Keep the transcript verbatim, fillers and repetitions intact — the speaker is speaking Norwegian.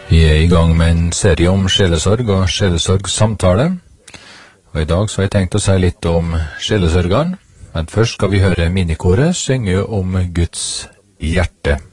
Vi er i gang med en serie om sjelesorg og sjelesorgsamtale, og i dag så har jeg tenkt å si litt om sjelesorgene, men først skal vi høre minikoret synge om Guds hjerte.